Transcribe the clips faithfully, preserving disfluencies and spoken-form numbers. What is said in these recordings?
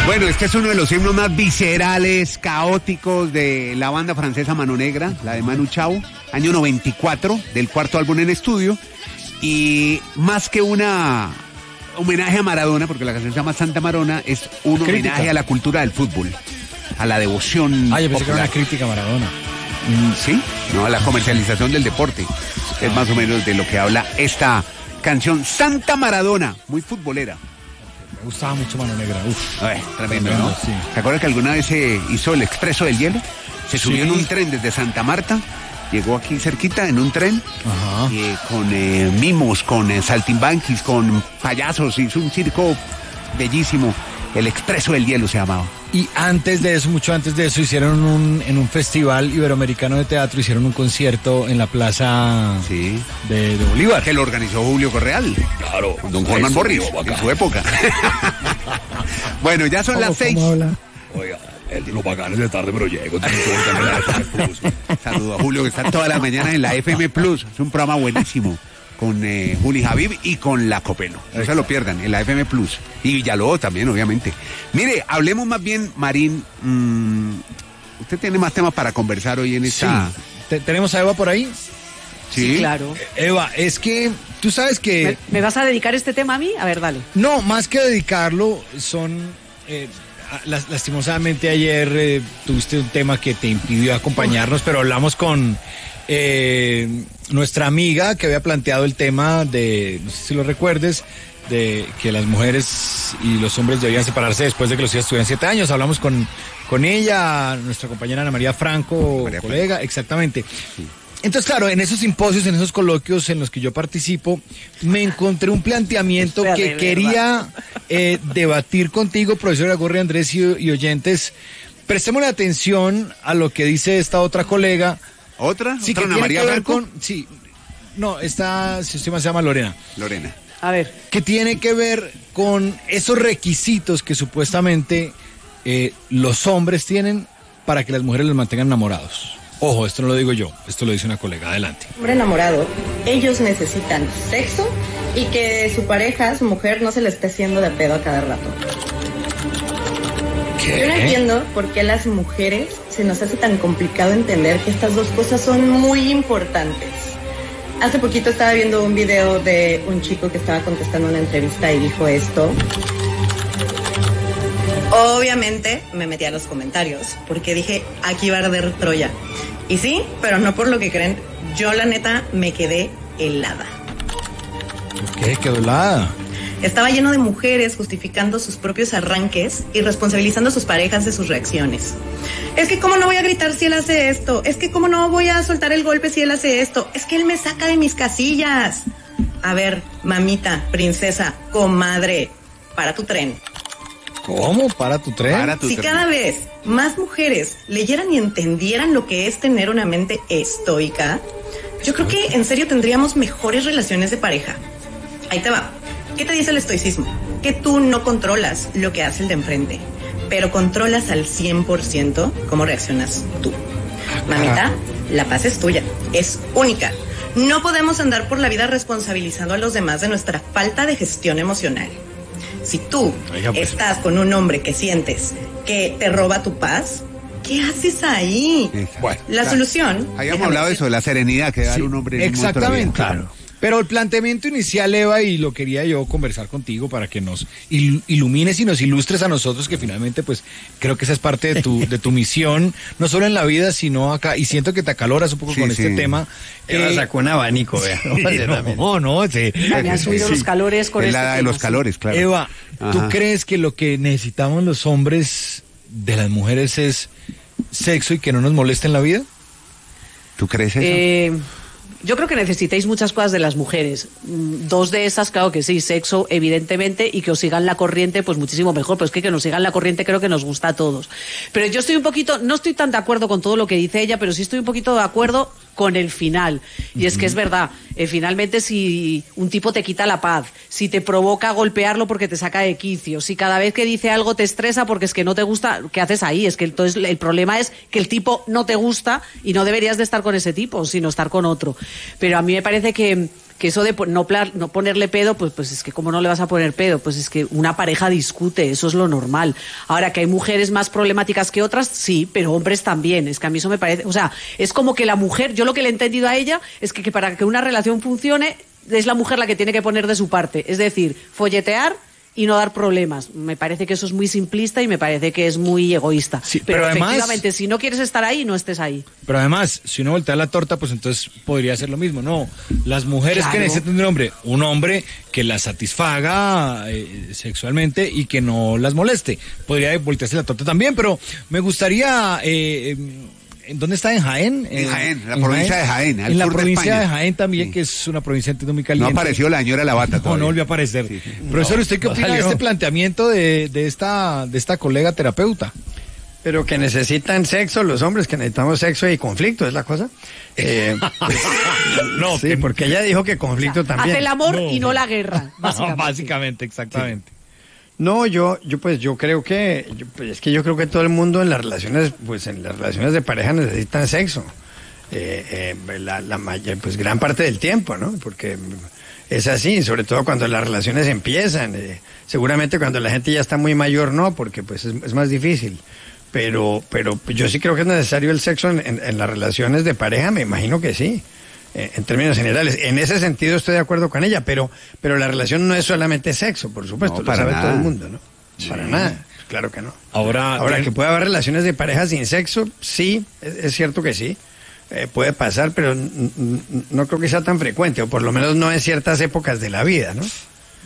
Bueno, este es uno de los himnos más viscerales, caóticos de la banda francesa Mano Negra, la de Manu Chao, año noventa y cuatro, del cuarto álbum en estudio. Y más que una homenaje a Maradona, porque la canción se llama Santa Marona, es un Crítica. homenaje a la cultura del fútbol, a la devoción. Ah, yo pensé que era popular. una crítica a Maradona. Mm, Sí, no, a la comercialización del deporte. Es más o menos de lo que habla esta canción Santa Maradona, muy futbolera. Me gustaba mucho Mano Negra. Uf. Ay, tremendo, Tremendo, ¿no? sí. ¿Te acuerdas que alguna vez se hizo el Expreso del Hielo? Se subió Sí. en un tren desde Santa Marta, llegó aquí cerquita en un tren, Ajá. eh, con eh, mimos, con eh, saltimbanquis, con payasos, hizo un circo bellísimo. El Expreso del Hielo se llamaba. Y antes de eso, mucho antes de eso, hicieron un, en un festival iberoamericano de teatro, hicieron un concierto en la plaza Sí. de, de Bolívar. Que lo organizó Julio Correal. Claro. Con Don Juan Borris, en su época. Bueno, ya son las seis. Oiga, el, los bacanes de tarde, pero llego. Saludo a Julio, que está todas las mañanas en la F M Plus. Es un programa buenísimo. Con eh, Juli Javib y con La Copelo. No se lo pierdan, en la F M Plus. Y Villalobos también, obviamente. Mire, hablemos más bien, Marín. Mmm, usted tiene más temas para conversar hoy en esta. Sí. Te- ¿Tenemos a Eva por ahí? Sí, Sí, claro. Eva, es que tú sabes que... ¿Me, me vas a dedicar este tema a mí? A ver, dale. No, más que dedicarlo, son... eh, a- las- lastimosamente ayer eh, tuviste un tema que te impidió acompañarnos, pero hablamos con eh, nuestra amiga que había planteado el tema de, no sé si lo recuerdes, de que las mujeres y los hombres debían separarse después de que los hijos tuvieran siete años. Hablamos con, con ella, nuestra compañera Ana María Franco, María colega, exactamente. Entonces, claro, en esos simposios, en esos coloquios en los que yo participo, me encontré un planteamiento Espera, que de quería eh, debatir contigo, profesor Agurri, Andrés y, y oyentes. Prestémosle atención a lo que dice esta otra colega. ¿Otra? Sí, ¿Otra que Ana tiene María que ver Franco? con... Sí, no, esta, si usted se llama Lorena. Lorena. A ver. Que tiene que ver con esos requisitos que supuestamente eh, los hombres tienen para que las mujeres los mantengan enamorados. Ojo, esto no lo digo yo, esto lo dice una colega. Adelante. Hombre enamorado, ellos necesitan sexo y que su pareja, su mujer, no se le esté haciendo de pedo a cada rato. Yo no entiendo por qué a las mujeres se nos hace tan complicado entender que estas dos cosas son muy importantes. Hace poquito estaba viendo un video de un chico que estaba contestando una entrevista y dijo esto. Obviamente me metí a los comentarios porque dije, aquí va a arder Troya. Y sí, pero no por lo que creen. Yo la neta me quedé helada. ¿Qué? Quedó helada. Estaba lleno de mujeres justificando sus propios arranques y responsabilizando a sus parejas de sus reacciones. Es que cómo no voy a gritar si él hace esto. Es que cómo no voy a soltar el golpe si él hace esto. Es que él me saca de mis casillas. A ver, mamita, princesa, comadre, para tu tren. ¿Cómo? ¿Para tu tren? Para tu Si tren. cada vez más mujeres leyeran y entendieran lo que es tener una mente estoica, yo creo que en serio tendríamos mejores relaciones de pareja. Ahí te va. ¿Qué te dice el estoicismo? Que tú no controlas lo que hace el de enfrente, pero controlas al cien por ciento cómo reaccionas tú. Mamita, la paz es tuya, es única. No podemos andar por la vida responsabilizando a los demás de nuestra falta de gestión emocional. Si tú Oiga, pues. estás con un hombre que sientes que te roba tu paz, ¿qué haces ahí? Exacto. Bueno, La claro. solución... Habíamos déjame hablado de decir- eso, de la serenidad que da Sí, un hombre en un momento de la vida. exactamente. Claro. Pero el planteamiento inicial, Eva, y lo quería yo conversar contigo para que nos il- ilumines y nos ilustres a nosotros, que finalmente, pues, creo que esa es parte de tu, de tu misión, no solo en la vida, sino acá, y siento que te acaloras un poco Sí, con sí. este tema. Eva Eh, sacó un abanico, vea. no, no, sí. Me han subido Sí. los calores con Es este la edad de tema, los sí. calores, claro. Eva, ¿tú Ajá. crees que lo que necesitamos los hombres de las mujeres es sexo y que no nos moleste en la vida? ¿Tú crees eso? Eh, yo creo que necesitáis muchas cosas de las mujeres. Mm, Dos de esas, claro que sí, sexo, evidentemente, y que os sigan la corriente, pues muchísimo mejor. Pues que que nos sigan la corriente creo que nos gusta a todos. Pero yo estoy un poquito, no estoy tan de acuerdo con todo lo que dice ella, pero sí estoy un poquito de acuerdo con el final. Y es que es verdad, eh, finalmente si un tipo te quita la paz, si te provoca golpearlo porque te saca de quicio, si cada vez que dice algo te estresa porque es que no te gusta, ¿qué haces ahí? Es que entonces el problema es que el tipo no te gusta y no deberías de estar con ese tipo, sino estar con otro. Pero a mí me parece que, que eso de no, no ponerle pedo, pues, pues es que ¿cómo no le vas a poner pedo? Pues es que una pareja discute, eso es lo normal. Ahora, que hay mujeres más problemáticas que otras, sí, pero hombres también. Es que a mí eso me parece, o sea, es como que la mujer, yo lo que le he entendido a ella es que, que para que una relación funcione, es la mujer la que tiene que poner de su parte. Es decir, folletear y no dar problemas. Me parece que eso es muy simplista y me parece que es muy egoísta. Sí, pero pero además- efectivamente, si no quieres estar ahí, no estés ahí. Pero además, si uno voltea la torta, pues entonces podría ser lo mismo. No, las mujeres Claro. que necesitan un hombre, un hombre que las satisfaga eh, sexualmente y que no las moleste. Podría voltearse la torta también, pero me gustaría... Eh, eh, ¿En dónde está? ¿En Jaén? En Eh, Jaén, la provincia de Jaén, al En la sur de provincia España. de Jaén también, Sí. que es una provincia entiendo, muy No caliente. apareció la señora La Bata No, todavía. no volvió a aparecer. Sí, sí. Profesor, ¿usted qué no opina de salió. este planteamiento de, de, esta, de esta colega terapeuta? Pero que necesitan sexo, los hombres que necesitamos sexo y conflicto, ¿es la cosa? Eh, No, sí, porque ella dijo que conflicto también. Hace el amor No. y no la guerra, básicamente. Básicamente, exactamente. No, yo, yo pues yo creo que, yo, pues, es que yo creo que todo el mundo en las relaciones, pues en las relaciones de pareja necesitan sexo. Eh, eh, la, la mayor, pues gran parte del tiempo, ¿no? Porque es así, sobre todo cuando las relaciones empiezan. Eh, seguramente cuando la gente ya está muy mayor, no, porque pues es, es más difícil. Pero, pero yo sí creo que es necesario el sexo en, en, en las relaciones de pareja, me imagino que sí. Eh, en términos generales. En ese sentido estoy de acuerdo con ella, pero, pero la relación no es solamente sexo, por supuesto, No, lo para sabe nada. todo el mundo, ¿no? Para nada, claro que no. Ahora, Ahora, ten- que puede haber relaciones de pareja sin sexo, sí, es, es cierto que sí. Eh, puede pasar, pero n- n- no creo que sea tan frecuente, o por lo menos no en ciertas épocas de la vida, ¿no?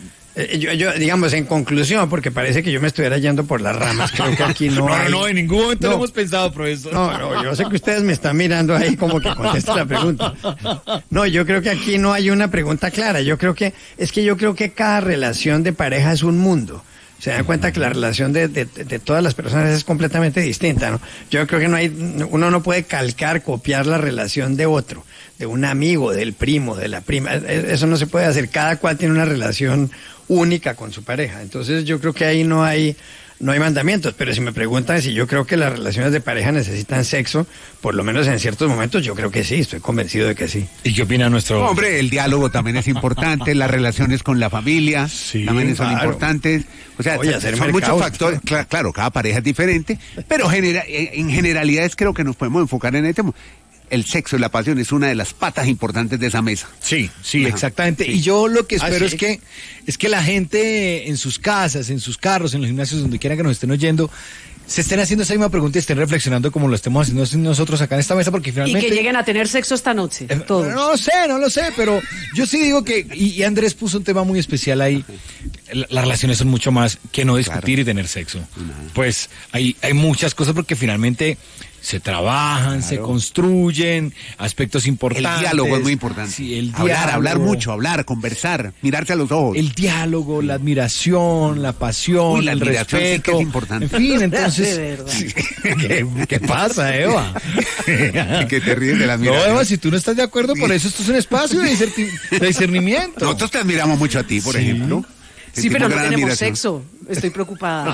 Eh, yo, yo, digamos, en conclusión, porque parece que yo me estuviera yendo por las ramas, creo que aquí no No, no, hay... no, en ningún momento No. lo hemos pensado, profesor. No, no, yo sé que ustedes me están mirando ahí como que contesta la pregunta. No, yo creo que aquí no hay una pregunta clara. Yo creo que, es que yo creo que cada relación de pareja es un mundo. Se dan cuenta que la relación de, de, de todas las personas es completamente distinta, ¿no? Yo creo que no hay, uno no puede calcar, copiar la relación de otro, de un amigo, del primo, de la prima. Eso no se puede hacer. Cada cual tiene una relación única con su pareja. Entonces yo creo que ahí no hay, no hay mandamientos. Pero si me preguntan si yo creo que las relaciones de pareja necesitan sexo, por lo menos en ciertos momentos, yo creo que sí, estoy convencido de que sí. ¿Y qué opina nuestro...? Hombre, el diálogo también es importante, las relaciones con la familia Sí, también son claro. importantes. O sea, Oye, hacer son mercado. muchos factores. Cla- claro, cada pareja es diferente, pero genera, en generalidades creo que nos podemos enfocar en este tema. El sexo y la pasión es una de las patas importantes de esa mesa. Sí, sí, Ajá. exactamente. Sí. Y yo lo que espero Ah, sí. es que es que la gente en sus casas, en sus carros, en los gimnasios, donde quiera que nos estén oyendo, se estén haciendo esa misma pregunta y estén reflexionando como lo estemos haciendo nosotros acá en esta mesa, porque Y finalmente... que lleguen a tener sexo esta noche, Eh, todos. No lo sé, no lo sé, pero yo sí digo que, y, y Andrés puso un tema muy especial ahí, la- las relaciones son mucho más que no discutir Claro. y tener sexo. Pues hay, hay muchas cosas porque finalmente se trabajan, se construyen, aspectos El importantes. diálogo es muy importante. Sí, el hablar, diálogo. hablar mucho, hablar, conversar, mirarse a los ojos. El diálogo, la admiración, la pasión, Uy, la el admiración sí que respeto. es importante. En fin, De entonces... verdad. Sí. ¿Qué, qué pasa, Eva? Que te ríes de la No, admiración. Eva, si tú no estás de acuerdo, por eso esto es un espacio de, discerti- de discernimiento. Nosotros te admiramos mucho a ti, por ejemplo. Sí, Sentimos pero no gran tenemos admiración. sexo. Estoy preocupada.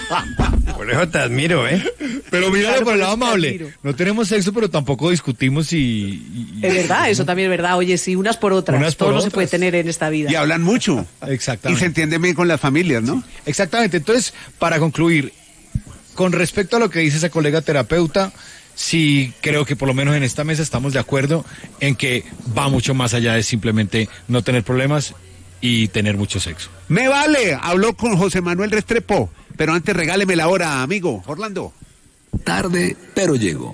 Por eso te admiro, ¿eh? Pero míralo Claro, por el por lado eso te amable. admiro. No tenemos sexo, pero tampoco discutimos y... y- Es verdad, eso también es verdad. Oye, sí, unas por otras. Unas por Todo no se otras. puede tener en esta vida. Y hablan mucho. Y Exactamente. se entienden bien con las familias, ¿no? Exactamente. Entonces, para concluir, con respecto a lo que dice esa colega terapeuta, sí creo que por lo menos en esta mesa estamos de acuerdo en que va mucho más allá de simplemente no tener problemas y tener mucho sexo. Me vale, habló con José Manuel Restrepo, pero antes regáleme la hora, amigo. Orlando. Tarde, pero llego.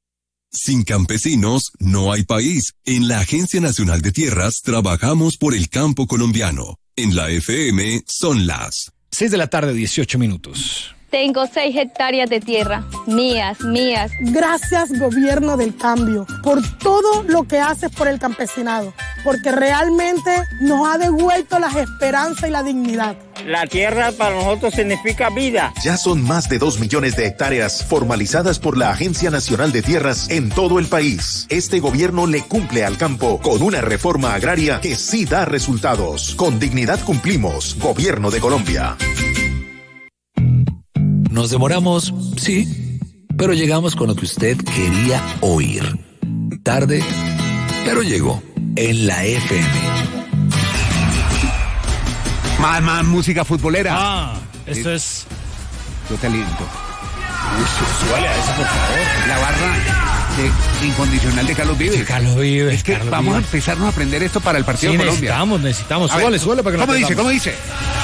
Sin campesinos no hay país. En la Agencia Nacional de Tierras trabajamos por el campo colombiano. En la F M son las Seis de la tarde, dieciocho minutos. Tengo seis hectáreas de tierra, mías, mías. Gracias, gobierno del cambio, por todo lo que haces por el campesinado, porque realmente nos ha devuelto las esperanzas y la dignidad. La tierra para nosotros significa vida. Ya son más de dos millones de hectáreas formalizadas por la Agencia Nacional de Tierras en todo el país. Este gobierno le cumple al campo con una reforma agraria que sí da resultados. Con dignidad cumplimos. Gobierno de Colombia. Nos demoramos, sí, pero llegamos con lo que usted quería oír. Tarde, pero llegó. en la F M. Más, más música futbolera. Ah, esto es... Yo te aliento. Suele a eso, por favor. La barra de incondicional de Carlos Vives. De Carlos Vives. Es que Carlos vamos Vives. a empezarnos a aprender esto para el partido sí, de Colombia. necesitamos, necesitamos. A ver, Súbale, súbale para que ¿Cómo lo dice? tengamos. ¿Cómo dice?